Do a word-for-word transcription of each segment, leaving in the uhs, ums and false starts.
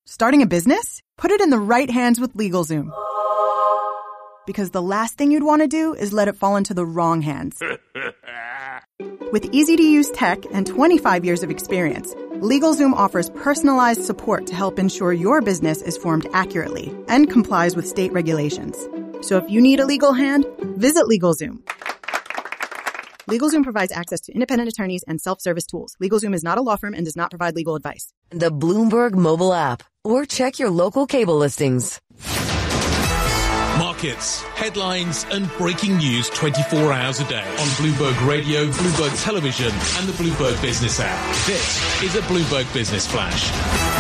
Starting a business? Put it in the right hands with LegalZoom. Because the last thing you'd want to do is let it fall into the wrong hands. With easy-to-use tech and twenty-five years of experience, LegalZoom offers personalized support to help ensure your business is formed accurately and complies with state regulations. So if you need a legal hand, visit LegalZoom. LegalZoom provides access to independent attorneys and self-service tools. LegalZoom is not a law firm and does not provide legal advice. The Bloomberg mobile app, or check your local cable listings. Markets, headlines and breaking news twenty-four hours a day on Bloomberg Radio, Bloomberg Television and the Bloomberg Business app. This is a Bloomberg Business Flash.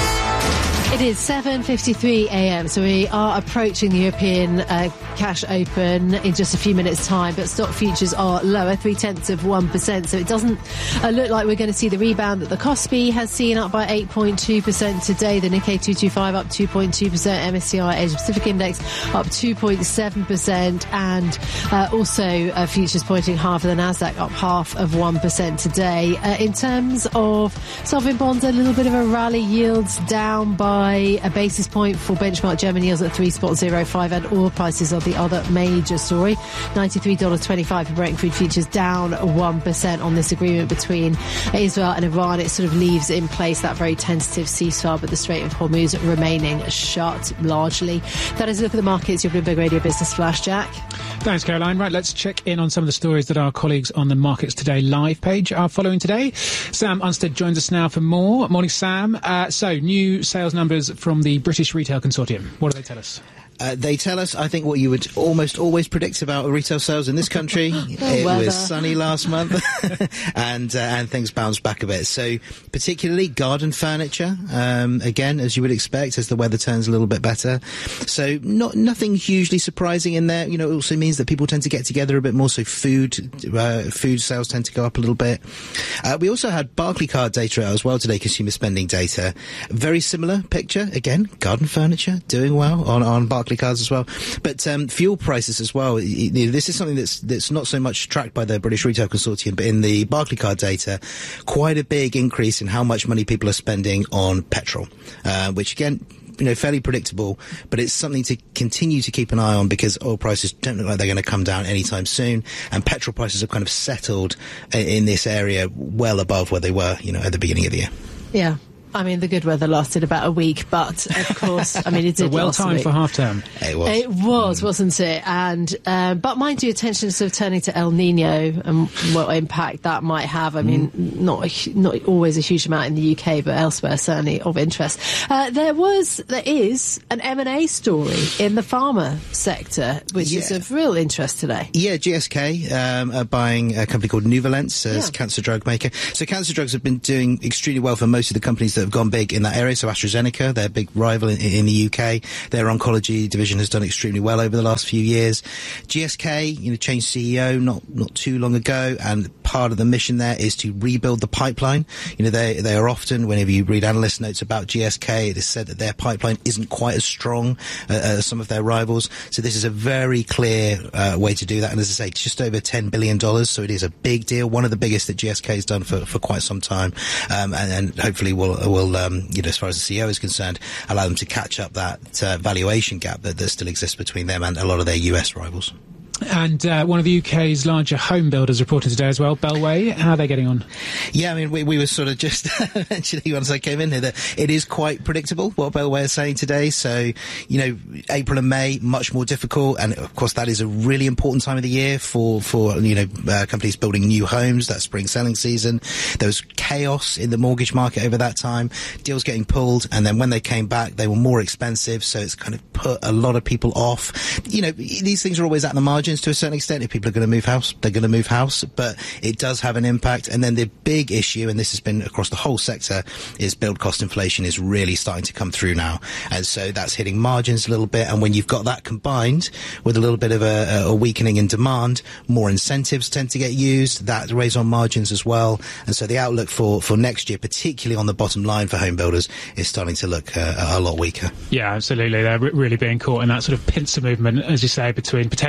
It is seven fifty-three a.m, so we are approaching the European uh, cash open in just a few minutes' time, but stock futures are lower, three-tenths of one percent, so it doesn't uh, look like we're going to see the rebound that the Kospi has seen, up by eight point two percent today. The Nikkei two twenty-five up two point two percent, M S C I Asia Pacific Index up two point seven percent, and uh, also uh, futures pointing higher for the Nasdaq, up half of one percent today. Uh, in terms of sovereign bonds, a little bit of a rally, yields down by a basis point for benchmark German yields at three point zero five, and oil prices are the other major story. ninety-three dollars twenty-five for Brent crude futures, down one percent on this agreement between Israel and Iran. It sort of leaves in place that very tentative ceasefire, but the Strait of Hormuz remaining shut largely. That is a look at the markets. Your Bloomberg Radio Business Flash, Jack. Thanks, Caroline. Right, let's check in on some of the stories that our colleagues on the Markets Today live page are following today. Sam Unstead joins us now for more. Morning, Sam. Uh, so, new sales numbers from the British Retail Consortium. What do they tell us? Uh, they tell us, I think, what you would almost always predict about retail sales in this country. It weather. was sunny last month, and uh, and things bounced back a bit. So, particularly garden furniture, um, again, as you would expect, as the weather turns a little bit better. So, not nothing hugely surprising in there. You know, it also means that people tend to get together a bit more. So, food uh, food sales tend to go up a little bit. Uh, we also had Barclaycard data out as well today, consumer spending data. Very similar picture. Again, garden furniture doing well on on Barclaycard cards as well, but um, fuel prices as well. You know, this is something that's that's not so much tracked by the British Retail Consortium, but in the Barclaycard data, quite a big increase in how much money people are spending on petrol, uh, which again, you know, fairly predictable, but it's something to continue to keep an eye on because oil prices don't look like they're going to come down anytime soon, and petrol prices have kind of settled in this area well above where they were, you know, at the beginning of the year. Yeah. I mean, the good weather lasted about a week, but of course, I mean, it did well last a timed week. for half term. It was. It was, mm. wasn't it? And um, but mind you, attention is sort of turning to El Nino and what impact that might have. I mean, mm. not a, not always a huge amount in the U K, but elsewhere certainly of interest. Uh, there was, there is an M and A story in the pharma sector, which yeah. is of real interest today. Yeah, G S K um, are buying a company called Nuvalent as yeah. cancer drug maker. So cancer drugs have been doing extremely well for most of the companies that have gone big in that area. So AstraZeneca, their big rival in, in the U K, their oncology division has done extremely well over the last few years. G S K, you know, changed C E O not not too long ago, and part of the mission there is to rebuild the pipeline. You know, they they are often, whenever you read analyst notes about G S K, it is said that their pipeline isn't quite as strong uh, as some of their rivals. So this is a very clear uh, way to do that. And as I say, it's just over ten billion dollars. So it is a big deal, one of the biggest that G S K has done for, for quite some time. Um, and, and hopefully will will um, you know, as far as the C E O is concerned, allow them to catch up that uh, valuation gap that, that still exists between them and a lot of their U S rivals. And uh, one of the U K's larger home builders reported today as well, Bellway. How are they getting on? Yeah, I mean, we, we were sort of just mentioning once I came in here that it is quite predictable what Bellway is saying today. So, you know, April and May, much more difficult. And, of course, that is a really important time of the year for, for you know, uh, companies building new homes, that spring selling season. There was chaos in the mortgage market over that time, deals getting pulled. And then when they came back, they were more expensive. So it's kind of put a lot of people off. You know, these things are always at the margin to a certain extent. If people are going to move house, they're going to move house, but it does have an impact. And then the big issue, and this has been across the whole sector, is build cost inflation is really starting to come through now. And so that's hitting margins a little bit. And when you've got that combined with a little bit of a, a weakening in demand, more incentives tend to get used. That weighs on margins as well. And so the outlook for, for next year, particularly on the bottom line for home builders, is starting to look uh, a lot weaker. Yeah, absolutely. They're really being caught in that sort of pincer movement, as you say, between potentially higher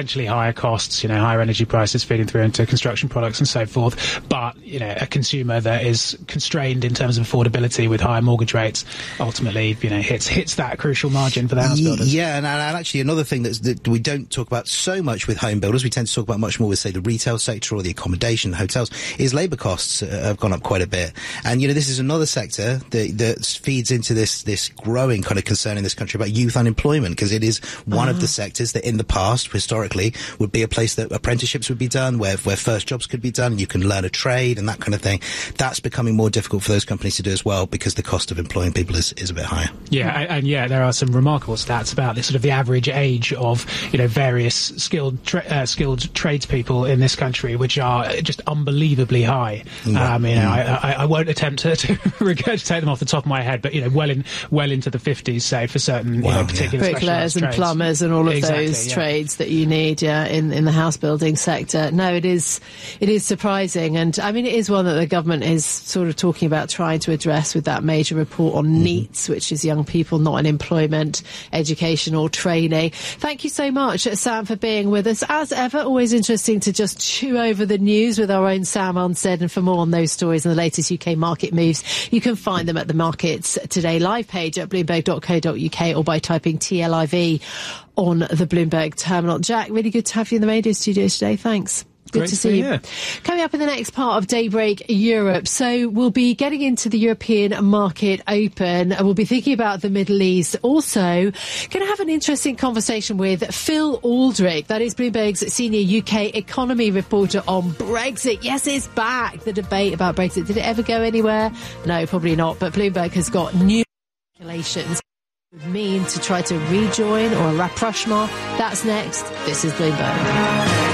higher costs, you know, higher energy prices feeding through into construction products and so forth. But, you know, a consumer that is constrained in terms of affordability with higher mortgage rates ultimately, you know, hits hits that crucial margin for the house builders. Yeah, and, and actually another thing that's, that we don't talk about so much with home builders, we tend to talk about much more with, say, the retail sector or the accommodation, hotels, is labour costs uh, have gone up quite a bit. And, you know, this is another sector that, that feeds into this, this growing kind of concern in this country about youth unemployment, because it is one uh-huh. of the sectors that in the past, historically, would be a place that apprenticeships would be done, where, where first jobs could be done, and you can learn a trade and that kind of thing. That's becoming more difficult for those companies to do as well, because the cost of employing people is, is a bit higher. Yeah, and, and yeah, there are some remarkable stats about the sort of the average age of, you know, various skilled tra- uh, skilled tradespeople in this country, which are just unbelievably high. Right. Um, you know, mm. I, I, I won't attempt to, to regurgitate them off the top of my head, but you know, well in well into the fifties, say, for certain, wow, you know, particular yeah. bricklayers and trades. plumbers and all of exactly, those yeah. trades that you need, yeah, in in the house building sector. No, it is it is surprising, and I mean, it is one that the government is sort of talking about trying to address with that major report on mm. NEETs, which is young people not in employment, education or training. Thank you so much, Sam, for being with us. As ever, always interesting to just chew over the news with our own Sam Unstead. And for more on those stories and the latest U K market moves, you can find them at the Markets Today live page at bloomberg dot co dot uk or by typing T L I V on the Bloomberg terminal. Jack, really good to have you in the radio studio today. Thanks. Good Great to see you. Here. Coming up in the next part of Daybreak Europe. So we'll be getting into the European market open, and we'll be thinking about the Middle East. Also, going to have an interesting conversation with Phil Aldrich. That is Bloomberg's senior U K economy reporter on Brexit. Yes, it's back. The debate about Brexit. Did it ever go anywhere? No, probably not. But Bloomberg has got new calculations would mean to try to rejoin or a rapprochement. That's next. This is Bloomberg.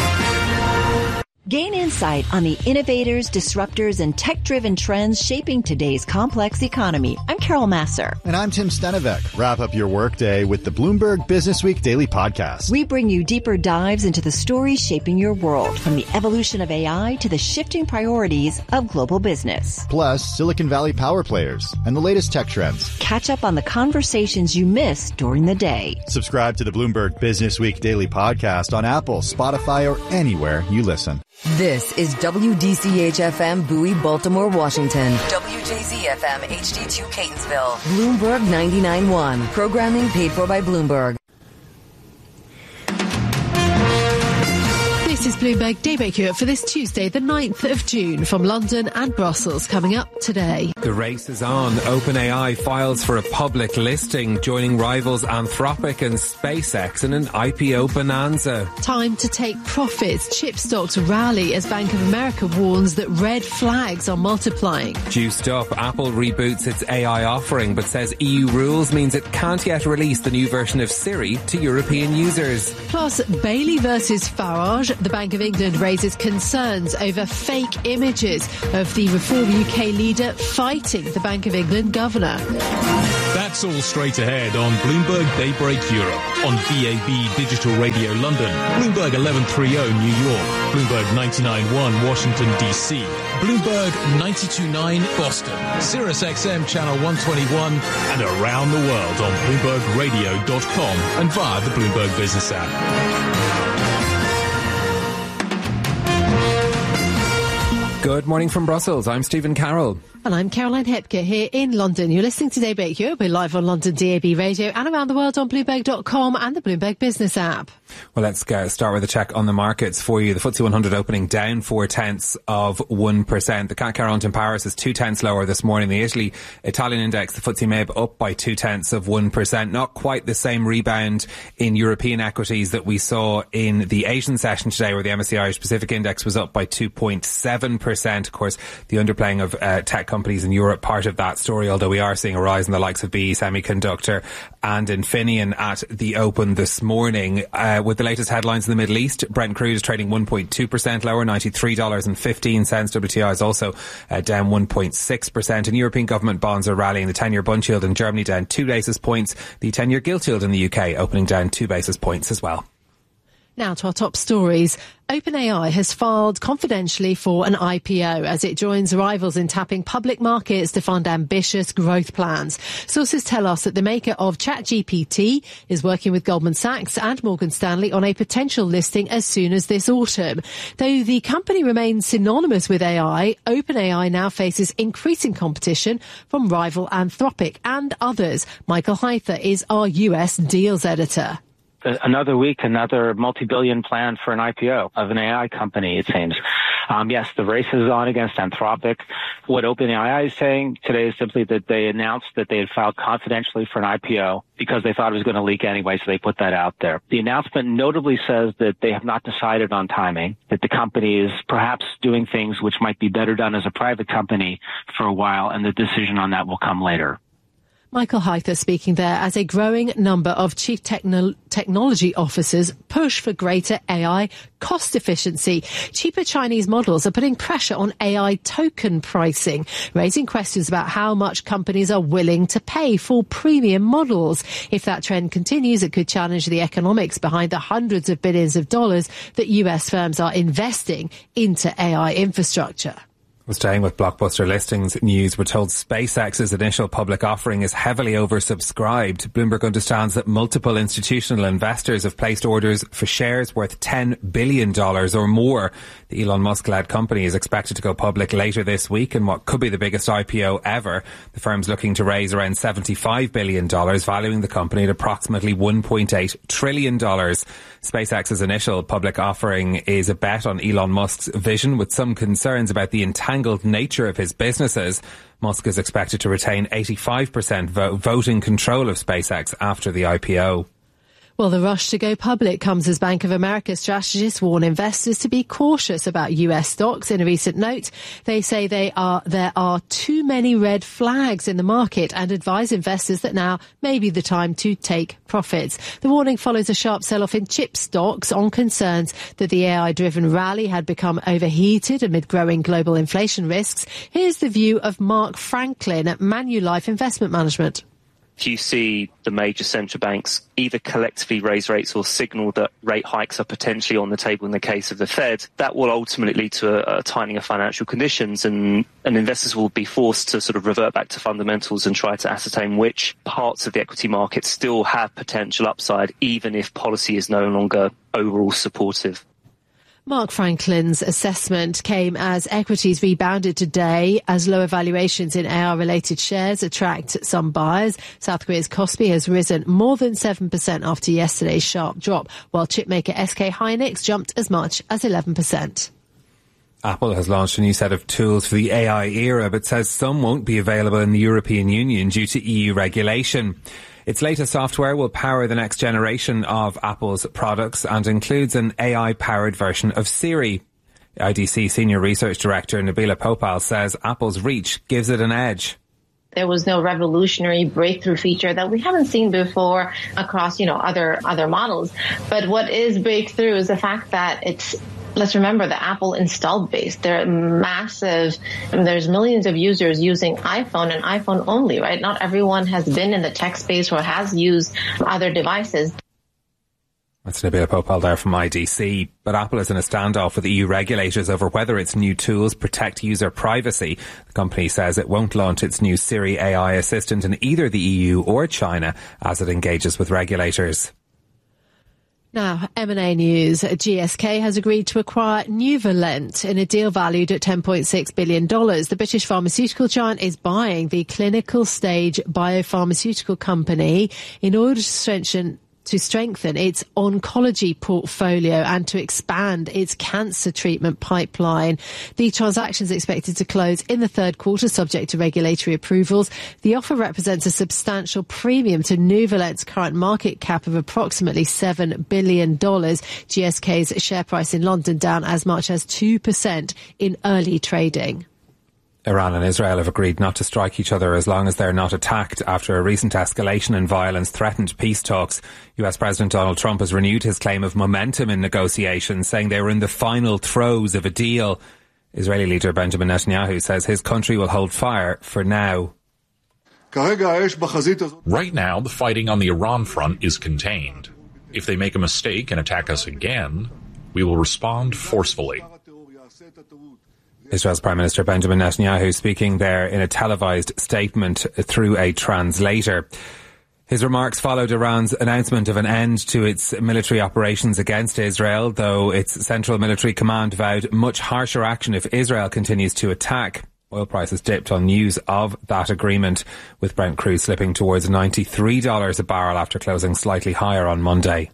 Gain insight on the innovators, disruptors, and tech-driven trends shaping today's complex economy. I'm Carol Masser. And I'm Tim Stenevec. Wrap up your workday with the Bloomberg Business Week Daily Podcast. We bring you deeper dives into the stories shaping your world, from the evolution of A I to the shifting priorities of global business. Plus, Silicon Valley power players and the latest tech trends. Catch up on the conversations you missed during the day. Subscribe to the Bloomberg Business Week Daily Podcast on Apple, Spotify, or anywhere you listen. This is W D C H F M Bowie, Baltimore, Washington. W J Z F M H D two Catonsville. Bloomberg ninety-nine point one. Programming paid for by Bloomberg. This is Bloomberg Daybreak Europe for this Tuesday, the ninth of June, from London and Brussels. Coming up today. The race is on. OpenAI files for a public listing, joining rivals Anthropic and SpaceX in an I P O bonanza. Time to take profits. Chip stocks rally as Bank of America warns that red flags are multiplying. Juiced up, Apple reboots its A I offering, but says E U rules means it can't yet release the new version of Siri to European users. Plus, Bailey versus Farage. The Bank of England raises concerns over fake images of the Reform U K leader fighting the Bank of England governor. That's all straight ahead on Bloomberg Daybreak Europe, on V A B Digital Radio London, Bloomberg eleven thirty New York, Bloomberg ninety-nine point one Washington, D C, Bloomberg ninety-two point nine Boston, Sirius X M Channel one twenty-one, and around the world on Bloomberg Radio dot com and via the Bloomberg Business app. Good morning from Brussels. I'm Stephen Carroll. And I'm Caroline Hepker here in London. You're listening to Daybreak Europe. We're live on London D A B Radio and around the world on Bloomberg dot com and the Bloomberg Business app. Well, let's go start with a check on the markets for you. The F T S E one hundred opening down four tenths of one percent. The C A C Quarante in Paris is two tenths lower this morning. The Italy Italian index, the F T S E M E B, up by two tenths of one percent. Not quite the same rebound in European equities that we saw in the Asian session today, where the M S C I Irish Pacific index was up by two point seven percent. Of course, the underplaying of uh, tech companies in Europe, part of that story, although we are seeing a rise in the likes of B E Semiconductor and Infineon at the open this morning. Uh, with the latest headlines in the Middle East, Brent crude is trading one point two percent lower, ninety-three dollars and fifteen cents. W T I is also uh, down one point six percent. And European government bonds are rallying. The ten-year Bund yield in Germany down two basis points. The ten-year gilt yield in the U K opening down two basis points as well. Now to our top stories. OpenAI has filed confidentially for an I P O as it joins rivals in tapping public markets to fund ambitious growth plans. Sources tell us that the maker of ChatGPT is working with Goldman Sachs and Morgan Stanley on a potential listing as soon as this autumn. Though the company remains synonymous with A I, OpenAI now faces increasing competition from rival Anthropic and others. Michael Hyther is our U S deals editor. Another week, another multi-billion plan for an I P O of an A I company, it seems. Um, yes, the race is on against Anthropic. What OpenAI is saying today is simply that they announced that they had filed confidentially for an I P O because they thought it was going to leak anyway, so they put that out there. The announcement notably says that they have not decided on timing, that the company is perhaps doing things which might be better done as a private company for a while, and the decision on that will come later. Michael Hyther speaking there as a growing number of chief techno- technology officers push for greater A I cost efficiency. Cheaper Chinese models are putting pressure on A I token pricing, raising questions about how much companies are willing to pay for premium models. If that trend continues, it could challenge the economics behind the hundreds of billions of dollars that U S firms are investing into A I infrastructure. We're staying with blockbuster listings news. We're told SpaceX's initial public offering is heavily oversubscribed. Bloomberg understands that multiple institutional investors have placed orders for shares worth ten billion dollars or more. The Elon Musk-led company is expected to go public later this week in what could be the biggest I P O ever. The firm's looking to raise around seventy-five billion dollars, valuing the company at approximately one point eight trillion dollars. SpaceX's initial public offering is a bet on Elon Musk's vision, with some concerns about the entangled nature of his businesses. Musk is expected to retain eighty-five percent vo- voting control of SpaceX after the I P O. Well, the rush to go public comes as Bank of America strategists warn investors to be cautious about U S stocks. In a recent note, they say they are there are too many red flags in the market and advise investors that now may be the time to take profits. The warning follows a sharp sell-off in chip stocks on concerns that the A I-driven rally had become overheated amid growing global inflation risks. Here's the view of Mark Franklin at Manulife Investment Management. If you see the major central banks either collectively raise rates or signal that rate hikes are potentially on the table in the case of the Fed, that will ultimately lead to a, a tightening of financial conditions, and, and investors will be forced to sort of revert back to fundamentals and try to ascertain which parts of the equity market still have potential upside, even if policy is no longer overall supportive. Mark Franklin's assessment came as equities rebounded today as lower valuations in A I-related shares attract some buyers. South Korea's Kospi has risen more than seven percent after yesterday's sharp drop, while chipmaker S K Hynix jumped as much as eleven percent. Apple has launched a new set of tools for the A I era, but says some won't be available in the European Union due to E U regulation. Its latest software will power the next generation of Apple's products and includes an A I-powered version of Siri. I D C Senior Research Director Nabila Popal says Apple's reach gives it an edge. There was no revolutionary breakthrough feature that we haven't seen before across, you know, other other models. But what is breakthrough is the fact that it's, let's remember the Apple installed base. They're massive. I mean, there's millions of users using iPhone and iPhone only, right? Not everyone has been in the tech space or has used other devices. That's Nabila Popal there from I D C. But Apple is in a standoff with E U regulators over whether its new tools protect user privacy. The company says it won't launch its new Siri A I assistant in either the E U or China as it engages with regulators. Now, M and A news. G S K has agreed to acquire Nuvalent in a deal valued at ten point six billion dollars. The British pharmaceutical giant is buying the clinical stage biopharmaceutical company in order to strengthen to strengthen its oncology portfolio and to expand its cancer treatment pipeline. The transaction is expected to close in the third quarter, subject to regulatory approvals. The offer represents a substantial premium to Nuvalent's current market cap of approximately seven billion dollars. G S K's share price in London down as much as two percent in early trading. Iran and Israel have agreed not to strike each other as long as they're not attacked after a recent escalation in violence threatened peace talks. U S President Donald Trump has renewed his claim of momentum in negotiations, saying they were in the final throes of a deal. Israeli leader Benjamin Netanyahu says his country will hold fire for now. Right now, the fighting on the Iran front is contained. If they make a mistake and attack us again, we will respond forcefully. Israel's Prime Minister Benjamin Netanyahu speaking there in a televised statement through a translator. His remarks followed Iran's announcement of an end to its military operations against Israel, though its central military command vowed much harsher action if Israel continues to attack. Oil prices dipped on news of that agreement, with Brent crude slipping towards ninety-three dollars a barrel after closing slightly higher on Monday.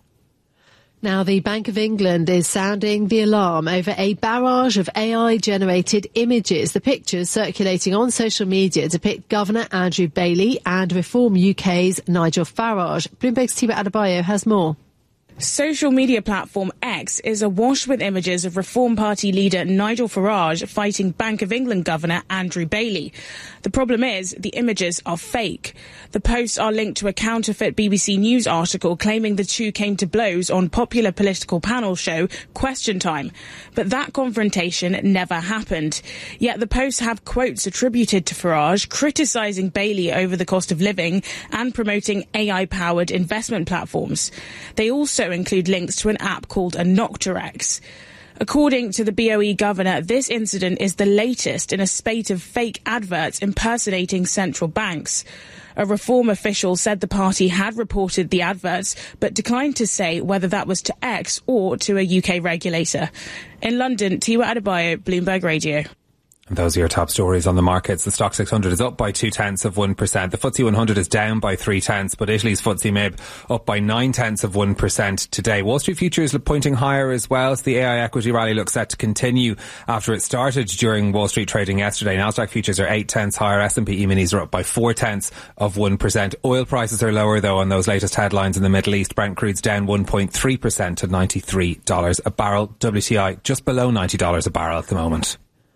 Now, the Bank of England is sounding the alarm over a barrage of A I-generated images. The pictures circulating on social media depict Governor Andrew Bailey and Reform U K's Nigel Farage. Bloomberg's Tiba Adebayo has more. Social media platform X is awash with images of Reform Party leader Nigel Farage fighting Bank of England Governor Andrew Bailey. The problem is the images are fake. The posts are linked to a counterfeit B B C News article claiming the two came to blows on popular political panel show Question Time. But that confrontation never happened. Yet the posts have quotes attributed to Farage criticising Bailey over the cost of living and promoting A I-powered investment platforms. They also include links to an app called Anoctarex. According to the B O E governor, this incident is the latest in a spate of fake adverts impersonating central banks. A Reform official said the party had reported the adverts, but declined to say whether that was to X or to a U K regulator. In London, Tiwa Adebayo, Bloomberg Radio. And those are your top stories on the markets. The Stock six hundred is up by two tenths of one percent. The F T S E one hundred is down by three tenths, but Italy's F T S E M I B up by nine tenths of one percent today. Wall Street futures pointing higher as well. So the A I equity rally looks set to continue after it started during Wall Street trading yesterday. Nasdaq futures are eight tenths higher. S and P E-minis are up by four tenths of one percent. Oil prices are lower though on those latest headlines in the Middle East. Brent crude's down one point three percent to ninety-three dollars a barrel. W T I just below ninety dollars a barrel at the moment.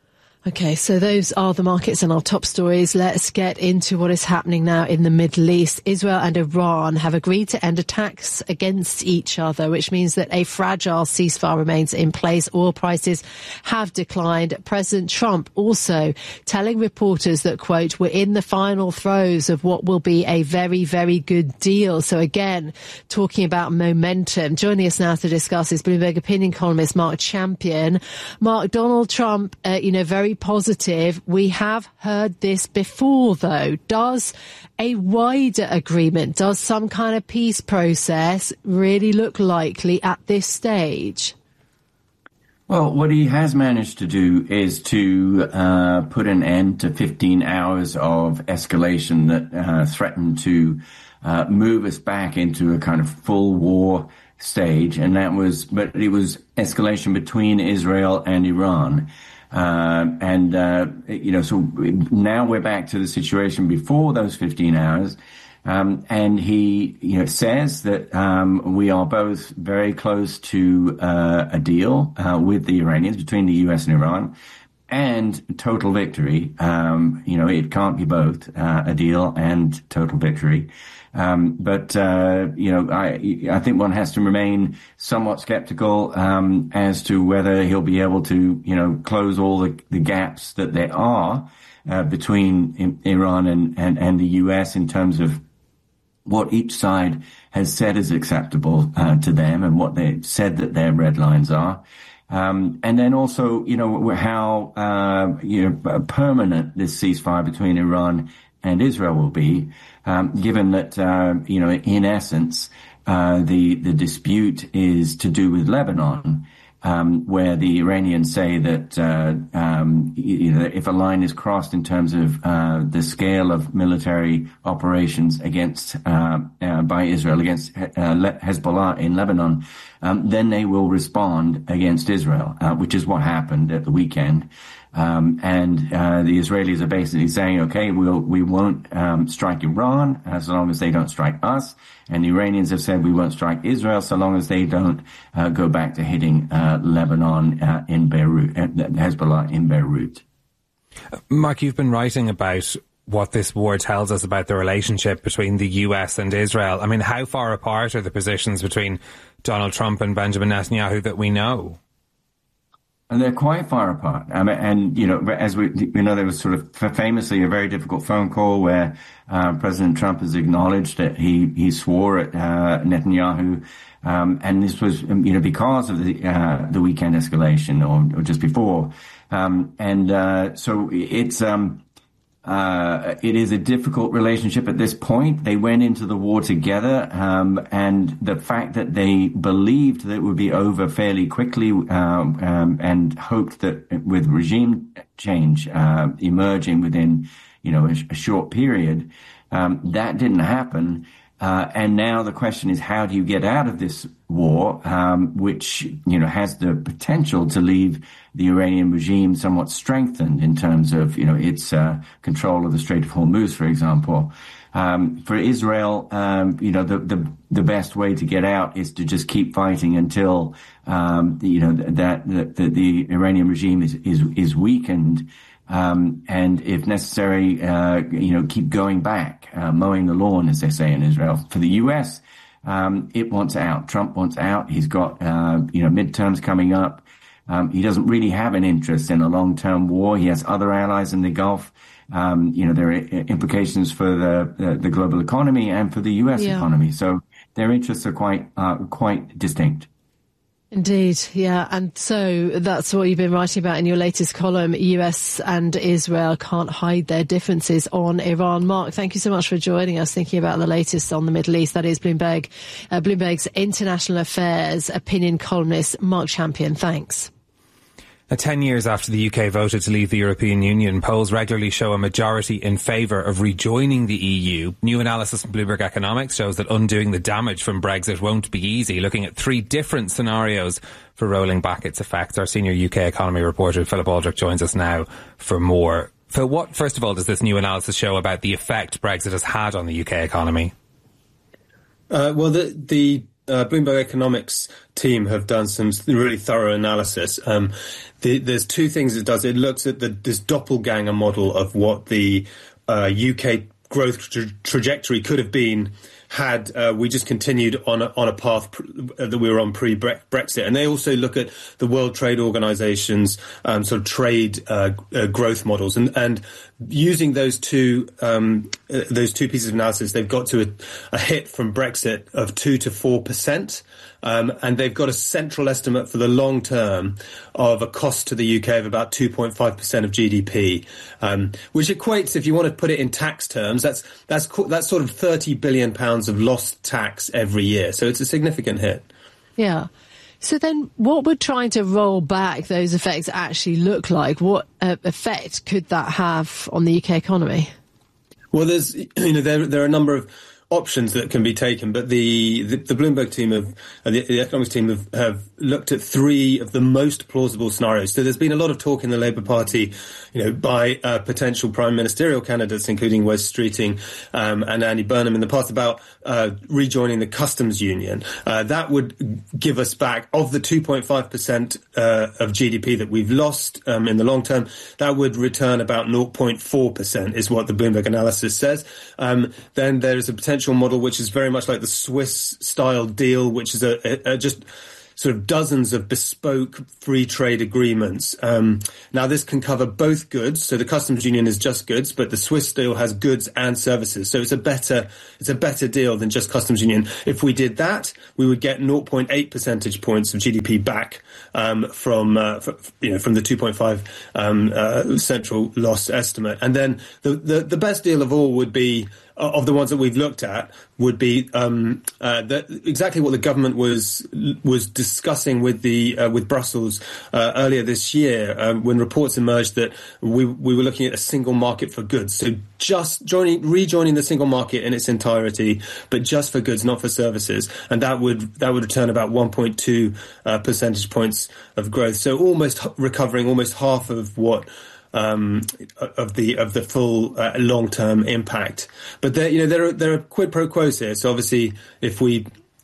Okay, so those are the markets and our top stories. Let's get into what is happening now in the Middle East. Israel and Iran have agreed to end attacks against each other, which means that a fragile ceasefire remains in place. Oil prices have declined. President Trump also telling reporters that, quote, we're in the final throes of what will be a very, very good deal. So again, talking about momentum. Joining us now to discuss is Bloomberg opinion columnist Mark Champion. Mark, Donald Trump, uh, you know, very positive. We have heard this before, though. Does a wider agreement, does some kind of peace process really look likely at this stage? Well, what he has managed to do is to uh, put an end to fifteen hours of escalation that uh, threatened to uh, move us back into a kind of full war stage. And that was, but it was escalation between Israel and Iran. Uh, and, uh, you know, so now we're back to the situation before those fifteen hours. Um, and he, you know, says that, um, we are both very close to, uh, a deal, uh, with the Iranians between the U S and Iran and total victory. Um, you know, it can't be both, uh, a deal and total victory. Um, but, uh, you know, I, I think one has to remain somewhat skeptical, um, as to whether he'll be able to, you know, close all the, the gaps that there are, uh, between Iran and, and, and the U S in terms of what each side has said is acceptable, uh, to them and what they said that their red lines are. Um, and then also, you know, how, uh, you know, permanent this ceasefire between Iran and Israel will be, um, given that, uh, you know, in essence, uh, the, the dispute is to do with Lebanon, um, where the Iranians say that, uh, um, you know, if a line is crossed in terms of, uh, the scale of military operations against, uh, uh by Israel against, uh, Hezbollah in Lebanon, um, then they will respond against Israel, uh, which is what happened at the weekend. Um, and, uh, the Israelis are basically saying, okay, we'll, we won't, um, strike Iran as long as they don't strike us. And the Iranians have said we won't strike Israel so long as they don't, uh, go back to hitting, uh, Lebanon, uh, in Beirut, uh, Hezbollah in Beirut. Mark, you've been writing about what this war tells us about the relationship between the U S and Israel. I mean, how far apart are the positions between Donald Trump and Benjamin Netanyahu that we know? And they're quite far apart. I mean, and, you know, as we, you know, there was sort of famously a very difficult phone call where uh, President Trump has acknowledged that he, he swore at uh, Netanyahu. Um, and this was, you know, because of the, uh, the weekend escalation or, or just before. Um, and uh, so it's, um, Uh, it is a difficult relationship at this point. They went into the war together, um, and the fact that they believed that it would be over fairly quickly, um, um, and hoped that with regime change uh, emerging within, you know, a, a short period, um, that didn't happen. Uh, and now the question is, how do you get out of this war, um, which, you know, has the potential to leave the Iranian regime somewhat strengthened in terms of, you know, its uh, control of the Strait of Hormuz, for example. Um, for Israel, um, you know, the, the the best way to get out is to just keep fighting until, um, you know, that, that, that the Iranian regime is is, is weakened. Um, and if necessary, uh, you know, keep going back, uh, mowing the lawn, as they say in Israel. For the U S, um, it wants out. Trump wants out. He's got, uh, you know, midterms coming up. Um, he doesn't really have an interest in a long-term war. He has other allies in the Gulf. Um, you know, there are implications for the, the, the global economy and for the U S yeah. economy. So their interests are quite, uh, quite distinct. Indeed, yeah. And so that's what you've been writing about in your latest column. U S and Israel can't hide their differences on Iran. Mark, thank you so much for joining us, thinking about the latest on the Middle East. That is Bloomberg, uh, Bloomberg's international affairs opinion columnist, Mark Champion. Thanks. Now, ten years after the U K voted to leave the European Union, polls regularly show a majority in favour of rejoining the E U. New analysis from Bloomberg Economics shows that undoing the damage from Brexit won't be easy, looking at three different scenarios for rolling back its effects. Our senior U K economy reporter, Philip Aldrich, joins us now for more. Phil, what, first of all, does this new analysis show about the effect Brexit has had on the U K economy? Uh, well, the... the Uh, Bloomberg Economics team have done some really thorough analysis. Um, the, there's two things it does. It looks at the, this doppelganger model of what the uh, U K growth tra- trajectory could have been had uh, we just continued on a, on a path pr- that we were on pre-Brexit. And they also look at the World Trade Organization's um, sort of trade uh, uh, growth models. And, and using those two um, uh, those two pieces of analysis, they've got to a, a hit from Brexit of two to four percent. Um, and they've got a central estimate for the long term of a cost to the U K of about two point five percent of G D P, um, which equates, if you want to put it in tax terms, that's that's that's sort of thirty billion pounds of lost tax every year. So it's a significant hit. Yeah. So then what would trying to roll back those effects actually look like? What uh, effect could that have on the U K economy? Well, there's, you know, there, there are a number of options that can be taken, but the, the, the Bloomberg team have, uh, the, the economics team have, have looked at three of the most plausible scenarios. So there's been a lot of talk in the Labour Party, you know, by uh, potential prime ministerial candidates, including Wes Streeting um, and Andy Burnham in the past, about uh, rejoining the customs union. Uh, that would give us back, of the two point five percent uh, of G D P that we've lost um, in the long term, that would return about zero point four percent is what the Bloomberg analysis says. Um, then there's a potential model which is very much like the Swiss style deal, which is a, a, a just sort of dozens of bespoke free trade agreements. Um, now this can cover both goods. So the customs union is just goods, but the Swiss deal has goods and services. So it's a better, it's a better deal than just customs union. If we did that, we would get zero point eight percentage points of G D P back, um, from, uh, for, you know, from the two point five, um, uh, central loss estimate. And then the, the, the best deal of all would be, of the ones that we've looked at, would be um, uh, that exactly what the government was was discussing with the uh, with Brussels uh, earlier this year, um, when reports emerged that we we were looking at a single market for goods. So just joining, rejoining the single market in its entirety, but just for goods, not for services, and that would that would return about one point two uh, percentage points of growth. So almost recovering almost half of what. Um, of the of the full uh, long term impact, but there you know there are there are quid pro quos here. So obviously, if we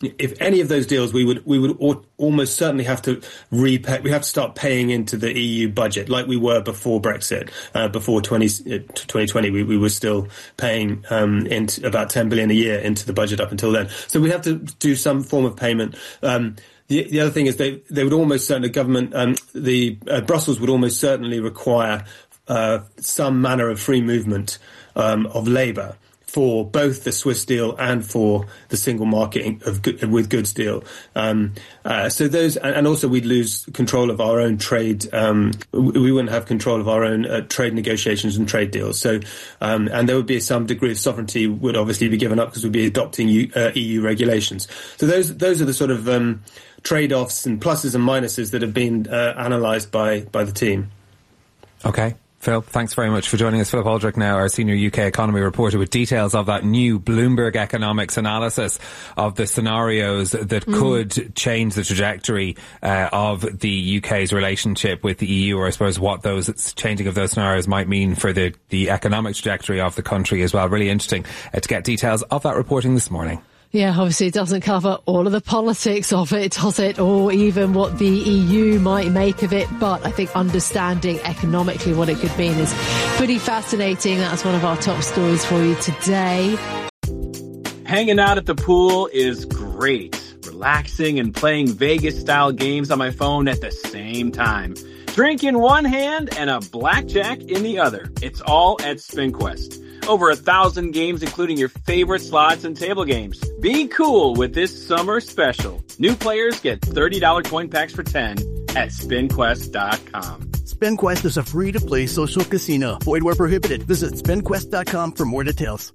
if any of those deals, we would we would al- almost certainly have to repay. We have to start paying into the E U budget like we were before Brexit. Uh, before twenty twenty, we, we were still paying um, into about ten billion a year into the budget up until then. So we have to do some form of payment. Um, the, the other thing is they they would almost certainly government um, the uh, Brussels would almost certainly require uh, some manner of free movement um, of labour for both the Swiss deal and for the single market of good, with goods deal. Um, uh, so those, and also we'd lose control of our own trade. Um, we wouldn't have control of our own uh, trade negotiations and trade deals. So, um, and there would be some degree of sovereignty would obviously be given up because we'd be adopting U, uh, E U regulations. So those, those are the sort of um, trade-offs and pluses and minuses that have been uh, analysed by by the team. Okay. Phil, thanks very much for joining us. Philip Aldrich now, our senior U K economy reporter, with details of that new Bloomberg economics analysis of the scenarios that mm. could change the trajectory uh, of the U K's relationship with the E U, or I suppose what those changing of those scenarios might mean for the, the economic trajectory of the country as well. Really interesting uh, to get details of that reporting this morning. Yeah, obviously it doesn't cover all of the politics of it, does it? Or even what the E U might make of it. But I think understanding economically what it could mean is pretty fascinating. That's one of our top stories for you today. Hanging out at the pool is great. Relaxing and playing Vegas-style games on my phone at the same time. Drink in one hand and a blackjack in the other. It's all at SpinQuest. Over a thousand games, including your favorite slots and table games. Be cool with this summer special. New players get thirty dollars coin packs for ten at spin quest dot com. SpinQuest is a free-to-play social casino. Void where prohibited. Visit spin quest dot com for more details.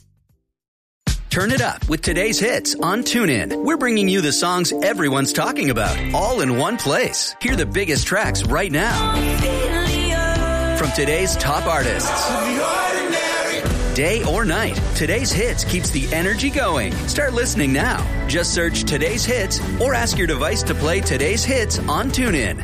Turn it up with today's hits on TuneIn. We're bringing you the songs everyone's talking about, all in one place. Hear the biggest tracks right now from today's top artists. Day or night, today's hits keeps the energy going. Start listening now. Just search today's hits or ask your device to play today's hits on TuneIn.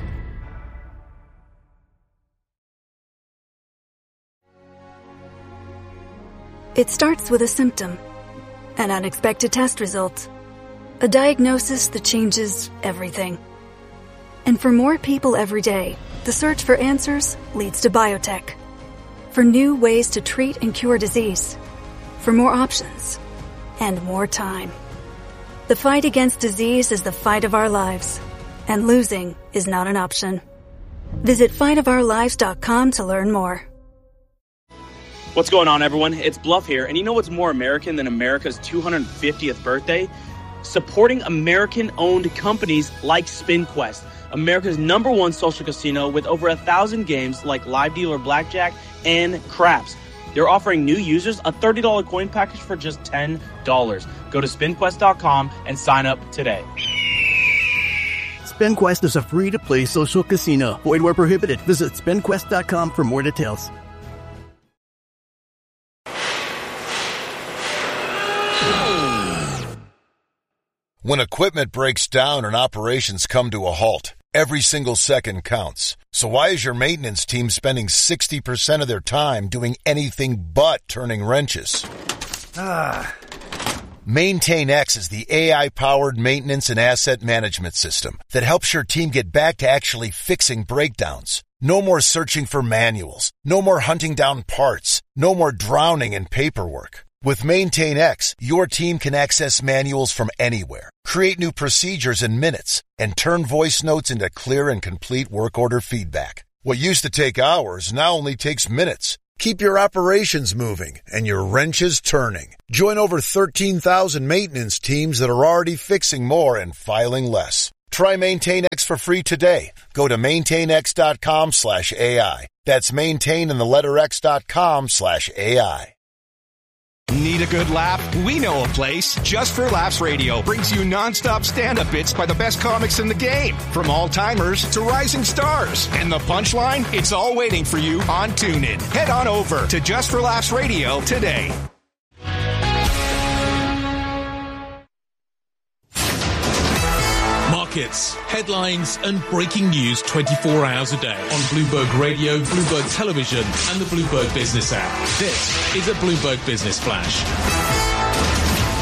It starts with a symptom, an unexpected test result, a diagnosis that changes everything. And for more people every day, the search for answers leads to biotech. For new ways to treat and cure disease. For more options. And more time. The fight against disease is the fight of our lives. And losing is not an option. Visit fight of our lives dot com to learn more. What's going on, everyone? It's Bluff here. And you know what's more American than America's two hundred fiftieth birthday? Supporting American-owned companies like SpinQuest, America's number one social casino with over a thousand games like Live Dealer Blackjack and Craps. They're offering new users a thirty dollars coin package for just ten dollars. Go to spin quest dot com and sign up today. SpinQuest is a free-to-play social casino. Void where prohibited. Visit spin quest dot com for more details. When equipment breaks down and operations come to a halt, every single second counts. So why is your maintenance team spending sixty percent of their time doing anything but turning wrenches? Ah. MaintainX is the A I-powered maintenance and asset management system that helps your team get back to actually fixing breakdowns. No more searching for manuals. No more hunting down parts. No more drowning in paperwork. With MaintainX, your team can access manuals from anywhere, create new procedures in minutes, and turn voice notes into clear and complete work order feedback. What used to take hours now only takes minutes. Keep your operations moving and your wrenches turning. Join over thirteen thousand maintenance teams that are already fixing more and filing less. Try MaintainX for free today. Go to maintainx dot com slash A I. That's maintain in the letter X dot com slash A I. Need a good laugh? We know a place. Just for Laughs Radio brings you non-stop stand-up bits by the best comics in the game. From all-timers to rising stars. And the punchline? It's all waiting for you on TuneIn. Head on over to Just for Laughs Radio today. Markets, headlines and breaking news twenty-four hours a day on Bloomberg Radio, Bloomberg Television and the Bloomberg Business app. This is a Bloomberg Business Flash.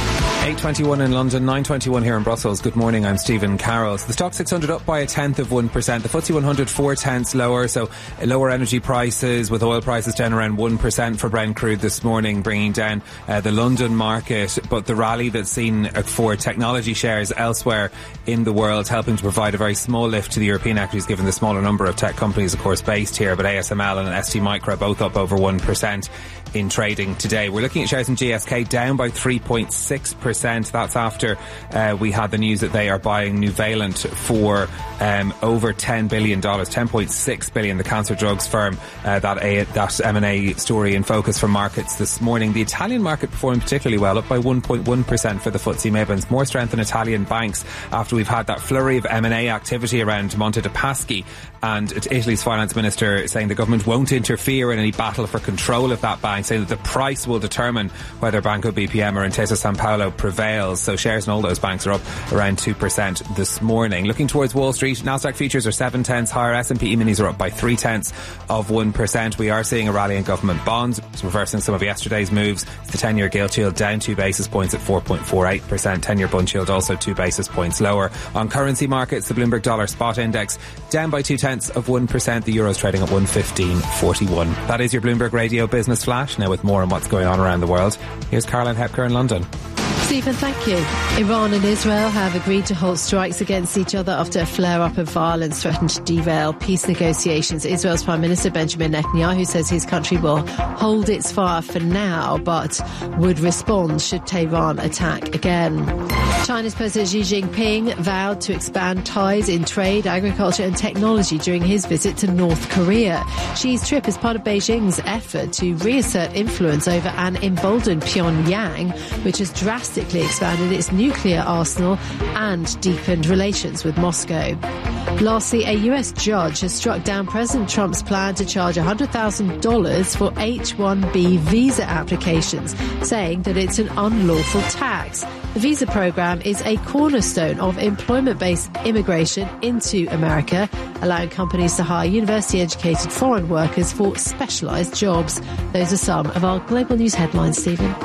eight twenty-one in London, nine twenty-one here in Brussels. Good morning, I'm Stephen Carroll. So the Stock six hundred up by a tenth of one percent. The F T S E one hundred four tenths lower, so lower energy prices with oil prices down around one percent for Brent crude this morning, bringing down uh, the London market. But the rally that's seen for technology shares elsewhere in the world helping to provide a very small lift to the European equities given the smaller number of tech companies, of course, based here. But A S M L and S T Micro both up over one percent in trading today. We're looking at shares in G S K down by three point six percent. That's after uh, we had the news that they are buying Nuvalent for um, over ten billion dollars, ten point six billion dollars, the cancer drugs firm. Uh, that, a, that M and A story in focus for markets this morning. The Italian market performed particularly well, up by one point one percent for the F T S E M I B. And more strength in Italian banks after we've had that flurry of M and A activity around Monte dei Paschi, and Italy's finance minister saying the government won't interfere in any battle for control of that bank, saying that the price will determine whether Banco B P M or Intesa Sanpaolo prevails. So shares in all those banks are up around two percent this morning. Looking towards Wall Street, Nasdaq futures are seven tenths higher. S and P E-minis are up by three tenths of one percent. We are seeing a rally in government bonds, reversing some of yesterday's moves. The ten-year gilt yield down two basis points at four point four eight percent. ten-year bund yield also two basis points lower. On currency markets, the Bloomberg Dollar Spot Index down by two tenths of one percent. The Euro's trading at one fifteen forty-one. That is your Bloomberg Radio Business Flash. Now with more on what's going on around the world, here's Caroline Hepker in London. Stephen, thank you. Iran and Israel have agreed to halt strikes against each other after a flare-up of violence threatened to derail peace negotiations. Israel's Prime Minister Benjamin Netanyahu says his country will hold its fire for now, but would respond should Tehran attack again. China's President Xi Jinping vowed to expand ties in trade, agriculture and technology during his visit to North Korea. Xi's trip is part of Beijing's effort to reassert influence over an emboldened Pyongyang, which has drastically expanded its nuclear arsenal and deepened relations with Moscow. Lastly, a U S judge has struck down President Trump's plan to charge one hundred thousand dollars for H one B visa applications, saying that it's an unlawful tax. The visa program is a cornerstone of employment-based immigration into America, allowing companies to hire university-educated foreign workers for specialised jobs. Those are some of our global news headlines, Stephen.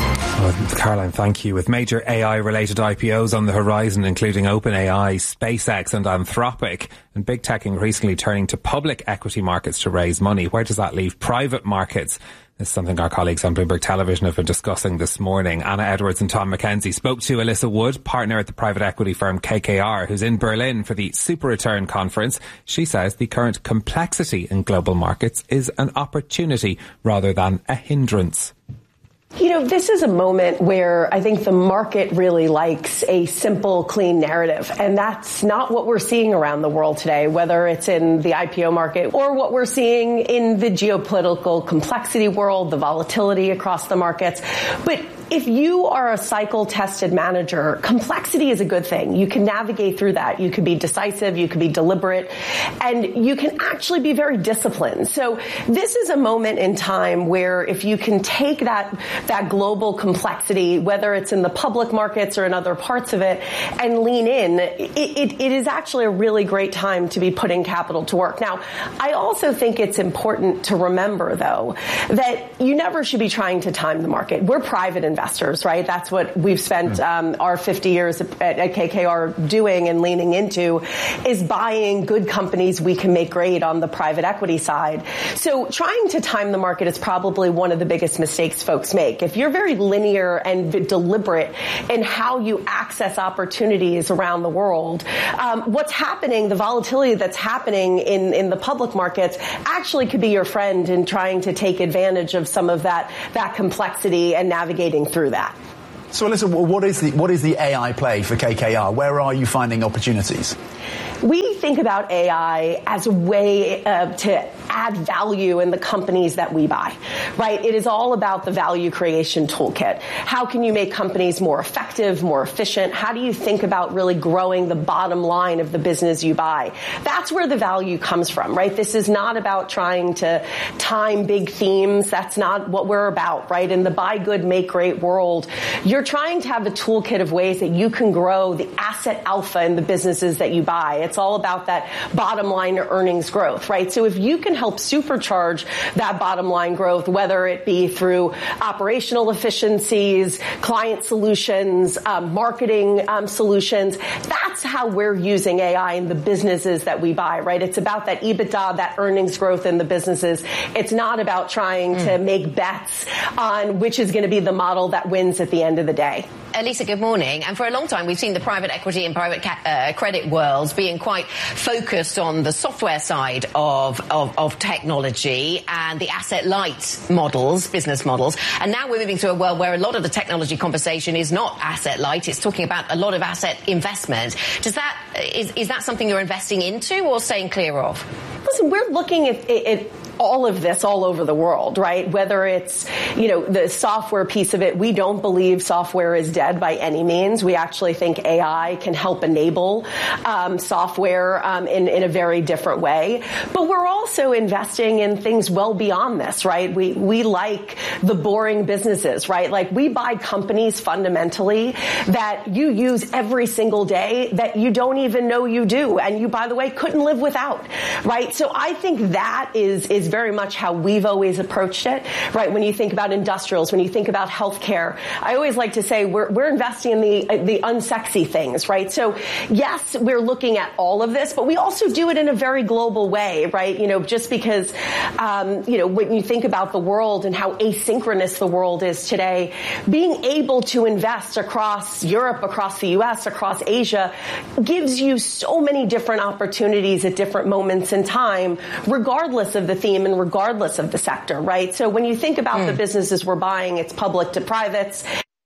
Oh, Caroline, thank you. With major A I-related I P Os on the horizon, including OpenAI, SpaceX and Anthropic, and big tech increasingly turning to public equity markets to raise money, where does that leave private markets? This is something our colleagues on Bloomberg Television have been discussing this morning. Anna Edwards and Tom McKenzie spoke to Alyssa Wood, partner at the private equity firm K K R, who's in Berlin for the Super Return Conference. She says the current complexity in global markets is an opportunity rather than a hindrance. You know, this is a moment where I think the market really likes a simple, clean narrative. And that's not what we're seeing around the world today, whether it's in the I P O market or what we're seeing in the geopolitical complexity world, the volatility across the markets. But if you are a cycle-tested manager, complexity is a good thing. You can navigate through that. You can be decisive, you can be deliberate, and you can actually be very disciplined. So this is a moment in time where if you can take that that global complexity, whether it's in the public markets or in other parts of it, and lean in, it, it, it is actually a really great time to be putting capital to work. Now, I also think it's important to remember, though, that you never should be trying to time the market. We're private investors. Investors, right? That's what we've spent um, our fifty years at, at K K R doing and leaning into, is buying good companies we can make great on the private equity side. So trying to time the market is probably one of the biggest mistakes folks make. If you're very linear and deliberate in how you access opportunities around the world, um, what's happening, the volatility that's happening in, in the public markets actually could be your friend in trying to take advantage of some of that, that complexity and navigating through that. So, Alyssa, what is the what is the A I play for K K R? Where are you finding opportunities? We think about A I as a way uh, to add value in the companies that we buy, right? It is all about the value creation toolkit. How can you make companies more effective, more efficient? How do you think about really growing the bottom line of the business you buy? That's where the value comes from, right? This is not about trying to time big themes. That's not what we're about, right? In the buy good, make great world, you're trying to have a toolkit of ways that you can grow the asset alpha in the businesses that you buy. It's all about that bottom line earnings growth, right? So if you can help supercharge that bottom line growth, whether it be through operational efficiencies, client solutions, um, marketing um, solutions, that's how we're using A I in the businesses that we buy, right? It's about that EBITDA, that earnings growth in the businesses. It's not about trying mm. to make bets on which is going to be the model that wins at the end of the day. Elisa, good morning. And for a long time, we've seen the private equity and private ca- uh, credit worlds being quite focused on the software side of, of, of technology and the asset-light models, business models. And now we're moving to a world where a lot of the technology conversation is not asset-light. It's talking about a lot of asset investment. Does that, is, is that something you're investing into or staying clear of? Listen, we're looking at, at all of this all over the world, right? Whether it's, you know, the software piece of it, we don't believe software is dead by any means. We actually think A I can help enable um, software um, in, in a very different way. But we're also investing in things well beyond this, right? We, we like the boring businesses, right? Like we buy companies fundamentally that you use every single day that you don't even know you do. And you, by the way, couldn't live without, right? So I think that is, is very much how we've always approached it, right? When you think about industrials, when you think about healthcare, I always like to say we're, we're investing in the, the unsexy things, right? So yes, we're looking at all of this, but we also do it in a very global way, right? You know, just because, um, you know, when you think about the world and how asynchronous the world is today, being able to invest across Europe, across the U S, across Asia gives you so many different opportunities at different moments in time, regardless of the theme and regardless of the sector, right? So when you think about mm. the businesses we're buying, it's public to privates,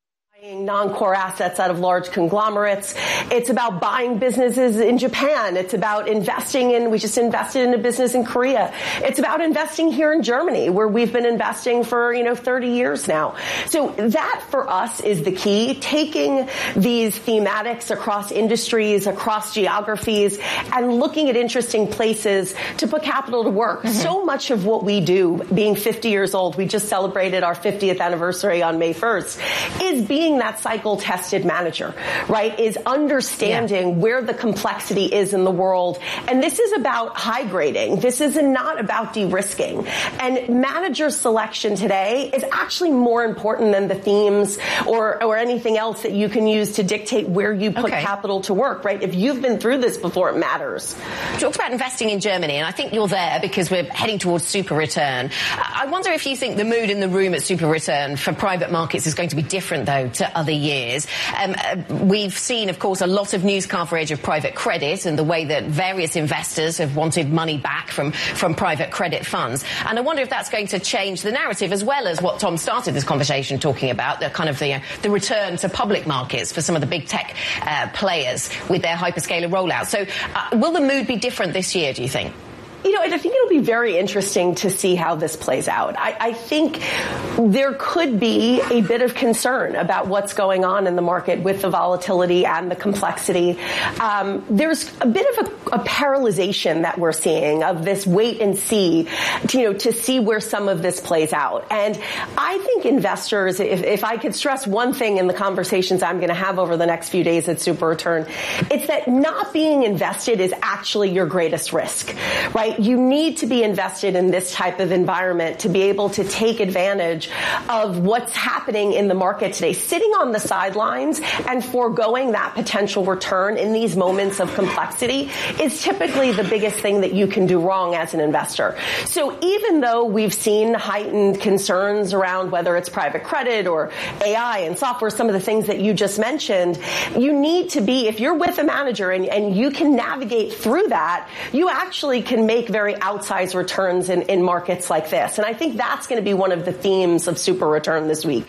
non-core assets out of large conglomerates. It's about buying businesses in Japan. It's about investing in, we just invested in a business in Korea. It's about investing here in Germany, where we've been investing for, you know, thirty years now. So that for us is the key, taking these thematics across industries, across geographies, and looking at interesting places to put capital to work. Mm-hmm. So much of what we do, being fifty years old, we just celebrated our fiftieth anniversary on May first, is being that cycle-tested manager, right, is understanding yeah. where the complexity is in the world. And this is about high grading. This is not about de-risking. And manager selection today is actually more important than the themes or, or anything else that you can use to dictate where you put okay. capital to work, right? If you've been through this before, it matters. You talked about investing in Germany, and I think you're there because we're heading towards super return. I wonder if you think the mood in the room at super return for private markets is going to be different, though, to other years. Um, uh, we've seen, of course, a lot of news coverage of private credit and the way that various investors have wanted money back from, from private credit funds. And I wonder if that's going to change the narrative, as well as what Tom started this conversation talking about, the kind of the, uh, the return to public markets for some of the big tech uh, players with their hyperscaler rollout. So uh, will the mood be different this year, do you think? You know, I think it'll be very interesting to see how this plays out. I, I think there could be a bit of concern about what's going on in the market with the volatility and the complexity. Um, there's a bit of a, a paralyzation that we're seeing of this wait and see, to, you know, to see where some of this plays out. And I think investors, if, if I could stress one thing in the conversations I'm going to have over the next few days at Super Return, it's that not being invested is actually your greatest risk, right? You need to be invested in this type of environment to be able to take advantage of what's happening in the market today. Sitting on the sidelines and foregoing that potential return in these moments of complexity is typically the biggest thing that you can do wrong as an investor. So even though we've seen heightened concerns around whether it's private credit or A I and software, some of the things that you just mentioned, you need to be, if you're with a manager and, and you can navigate through that, you actually can make very outsized returns in, in markets like this. And I think that's going to be one of the themes of Super Return this week.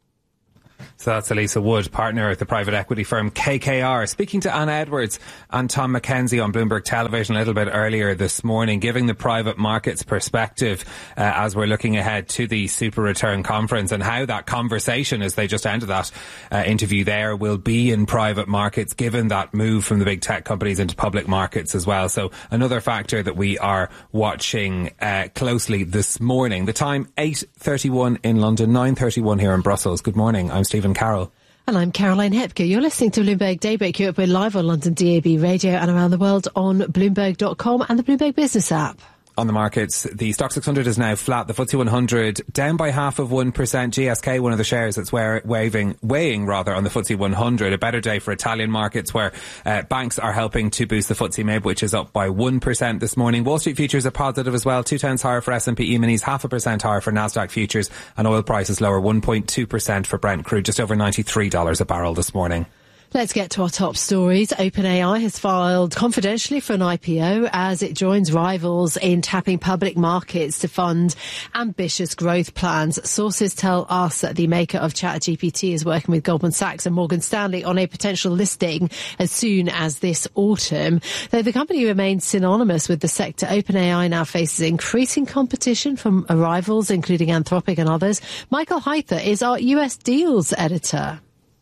So that's Elisa Wood, partner at the private equity firm K K R, speaking to Anna Edwards and Tom Mackenzie on Bloomberg Television a little bit earlier this morning, giving the private markets perspective uh, as we're looking ahead to the Super Return conference and how that conversation, as they just ended that uh, interview there, will be in private markets, given that move from the big tech companies into public markets as well. So another factor that we are watching uh, closely this morning. The time eight thirty-one in London, nine thirty-one here in Brussels. Good morning. I'm Stephen Carroll. And I'm Caroline Hepker. You're listening to Bloomberg Daybreak Europe. We're live on London D A B Radio and around the world on Bloomberg dot com and the Bloomberg Business app. On the markets, the Stock six hundred is now flat. The F T S E one hundred down by half of one percent. G S K, one of the shares that's waving, weighing rather on the F T S E one hundred. A better day for Italian markets where uh, banks are helping to boost the F T S E M I B, which is up by one percent this morning. Wall Street futures are positive as well. Two tenths higher for S and P E-minis, half a percent higher for Nasdaq futures, and oil prices lower one point two percent for Brent crude, just over ninety-three dollars a barrel this morning. Let's get to our top stories. OpenAI has filed confidentially for an I P O as it joins rivals in tapping public markets to fund ambitious growth plans. Sources tell us that the maker of ChatGPT is working with Goldman Sachs and Morgan Stanley on a potential listing as soon as this autumn. Though the company remains synonymous with the sector, OpenAI now faces increasing competition from rivals, including Anthropic and others. Michael Heither is our U S deals editor.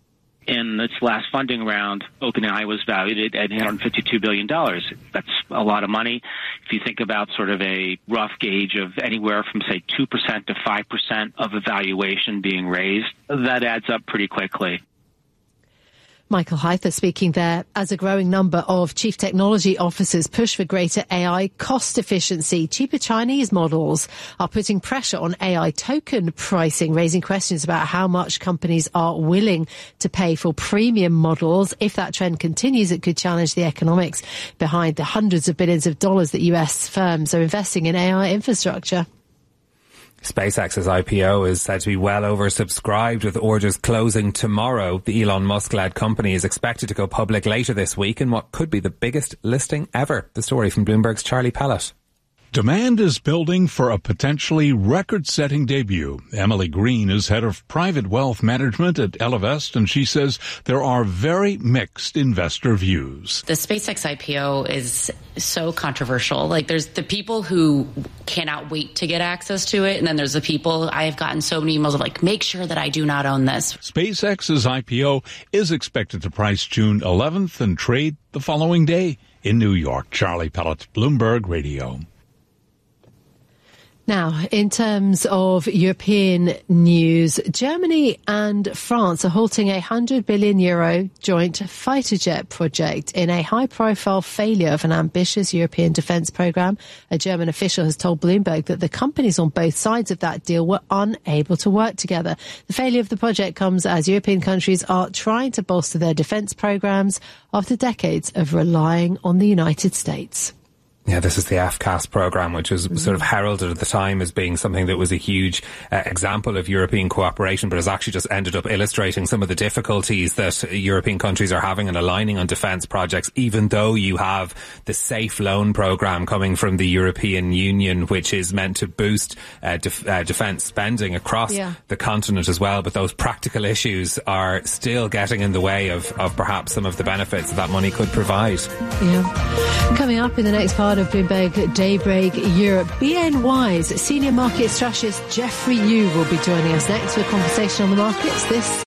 In its last funding round, OpenAI was valued at eight hundred fifty-two billion dollars. That's a lot of money. If you think about sort of a rough gauge of anywhere from, say, two percent to five percent of a valuation being raised, that adds up pretty quickly. Michael Heither speaking there as a growing number of chief technology officers push for greater A I cost efficiency. Cheaper Chinese models are putting pressure on A I token pricing, raising questions about how much companies are willing to pay for premium models. If that trend continues, it could challenge the economics behind the hundreds of billions of dollars that U S firms are investing in A I infrastructure. SpaceX's I P O is said to be well oversubscribed, with orders closing tomorrow. The Elon Musk-led company is expected to go public later this week in what could be the biggest listing ever. The story from Bloomberg's Charlie Pellet. Demand is building for a potentially record-setting debut. Emily Green is head of private wealth management at Ellevest, and she says there are very mixed investor views. The SpaceX I P O is so controversial. Like, there's the people who cannot wait to get access to it, and then there's the people, I have gotten so many emails of like, make sure that I do not own this. SpaceX's I P O is expected to price June eleventh and trade the following day in New York. Charlie Pellet, Bloomberg Radio. Now, in terms of European news, Germany and France are halting a one hundred billion euro joint fighter jet project in a high-profile failure of an ambitious European defence programme. A German official has told Bloomberg that the companies on both sides of that deal were unable to work together. The failure of the project comes as European countries are trying to bolster their defence programmes after decades of relying on the United States. Yeah, this is the F CAS programme, which was sort of heralded at the time as being something that was a huge uh, example of European cooperation, but has actually just ended up illustrating some of the difficulties that European countries are having in aligning on defence projects, even though you have the Safe Loan programme coming from the European Union, which is meant to boost uh, def- uh, defence spending across yeah. the continent as well. But those practical issues are still getting in the way of, of perhaps some of the benefits that that money could provide. Yeah. Coming up in the next part of Bloomberg Daybreak Europe, B N Y's senior market strategist Jeffrey Yu will be joining us next for a conversation on the markets. This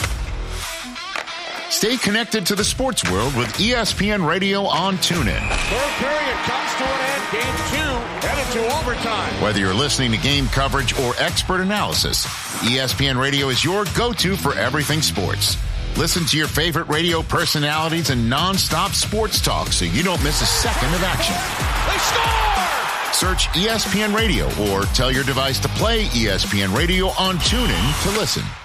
Stay connected to the sports world with E S P N Radio on TuneIn. Third period comes to an end. Game two headed to overtime. Whether you're listening to game coverage or expert analysis, E S P N Radio is your go-to for everything sports. Listen to your favorite radio personalities and non-stop sports talk so you don't miss a second of action. They score! Search E S P N Radio or tell your device to play E S P N Radio on TuneIn to listen.